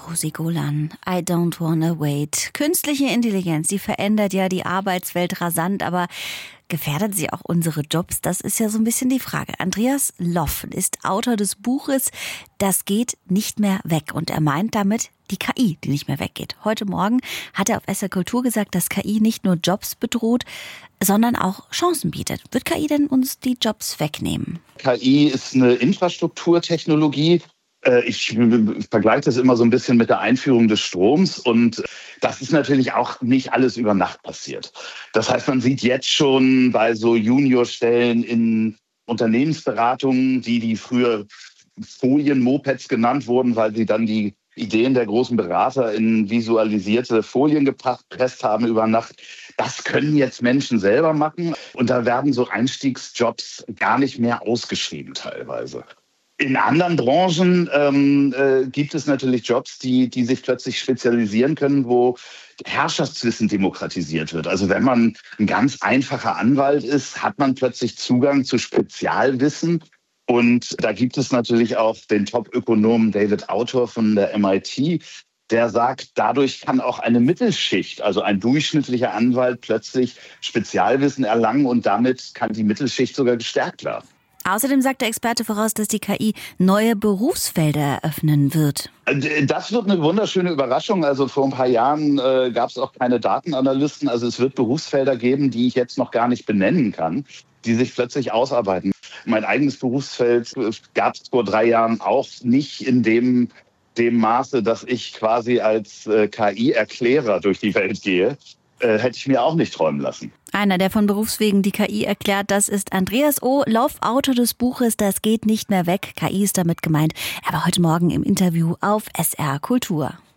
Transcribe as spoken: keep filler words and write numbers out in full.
Rosi Golan, I don't wanna wait. Künstliche Intelligenz, die verändert ja die Arbeitswelt rasant, aber gefährdet sie auch unsere Jobs? Das ist ja so ein bisschen die Frage. Andreas Loff ist Autor des Buches Das geht nicht mehr weg und er meint damit die K I, die nicht mehr weggeht. Heute Morgen hat er auf S R Kultur gesagt, dass K I nicht nur Jobs bedroht, sondern auch Chancen bietet. Wird K I denn uns die Jobs wegnehmen? K I ist eine Infrastrukturtechnologie. Ich vergleiche das immer so ein bisschen mit der Einführung des Stroms und das ist natürlich auch nicht alles über Nacht passiert. Das heißt, man sieht jetzt schon bei so Juniorstellen in Unternehmensberatungen, die die früher Folien-Mopeds genannt wurden, weil sie dann die Ideen der großen Berater in visualisierte Folien gepresst haben über Nacht. Das können jetzt Menschen selber machen und da werden so Einstiegsjobs gar nicht mehr ausgeschrieben teilweise. In anderen Branchen ähm, äh, gibt es natürlich Jobs, die, die sich plötzlich spezialisieren können, wo Herrschaftswissen demokratisiert wird. Also wenn man ein ganz einfacher Anwalt ist, hat man plötzlich Zugang zu Spezialwissen. Und da gibt es natürlich auch den Top-Ökonomen David Autor von der M I T, der sagt, dadurch kann auch eine Mittelschicht, also ein durchschnittlicher Anwalt, plötzlich Spezialwissen erlangen und damit kann die Mittelschicht sogar gestärkt werden. Außerdem sagt der Experte voraus, dass die K I neue Berufsfelder eröffnen wird. Das wird eine wunderschöne Überraschung. Also vor ein paar Jahren äh, gab es auch keine Datenanalysten. Also es wird Berufsfelder geben, die ich jetzt noch gar nicht benennen kann, die sich plötzlich ausarbeiten. Mein eigenes Berufsfeld gab es vor drei Jahren auch nicht in dem, dem Maße, dass ich quasi als äh, K I-Erklärer durch die Welt gehe. Äh, hätte ich mir auch nicht träumen lassen. Einer, der von Berufswegen die K I erklärt, das ist Andreas O. Loff, Autor des Buches Das geht nicht mehr weg. K I ist damit gemeint. Er war heute Morgen im Interview auf S R Kultur.